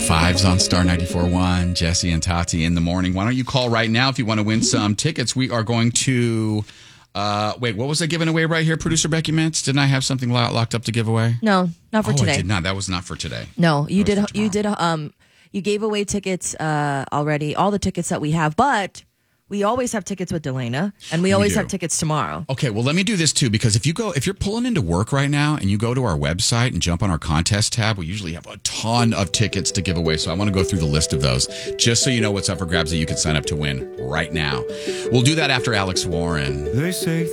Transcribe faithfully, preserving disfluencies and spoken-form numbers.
Fives on Star ninety-four point one. Jesse and Tati in the morning. Why don't you call right now if you want to win some tickets? We are going to... Uh, wait, what was I giving away right here, Producer Becky Mintz? Didn't I have something lo- locked up to give away? No, not for oh, today. I did not. That was not for today. No, you That was did. for You tomorrow. did. Um, you gave away tickets uh, already. All the tickets that we have, but we always have tickets with Delana, and we always do. have tickets tomorrow. Okay, well, let me do this too, because if you go, if you're pulling into work right now and you go to our website and jump on our contest tab, we usually have a ton of tickets to give away. So I want to go through the list of those just so you know what's up for grabs that you can sign up to win right now. We'll do that after Alex Warren. They say